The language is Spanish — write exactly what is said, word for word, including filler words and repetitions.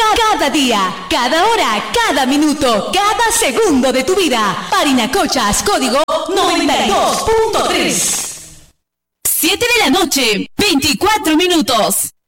cada día, cada hora, cada minuto, cada segundo de tu vida. Parinacochas, código noventa y dos punto tres. siete de la noche, veinticuatro minutos.